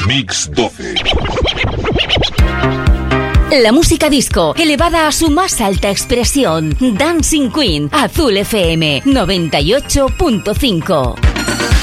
Mix 12. La música disco, elevada a su más alta expresión. Dancing Queen, Azul FM 98.5.